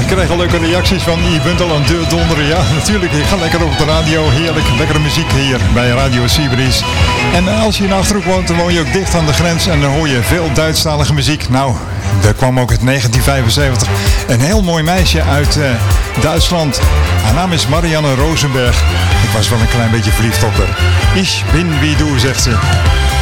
Ik krijg al leuke reacties van je bent al aan het donderen. Ja, natuurlijk. Ik ga lekker op de radio. Heerlijk. Lekkere muziek hier bij Radio Seabreeze. En als je in Achterhoek woont, dan woon je ook dicht aan de grens. En dan hoor je veel Duitsstalige muziek. Nou, daar kwam ook in 1975 een heel mooi meisje uit Duitsland. Haar naam is Marianne Rosenberg. Ik was wel een klein beetje verliefd op haar. Ich bin wie du, zegt ze.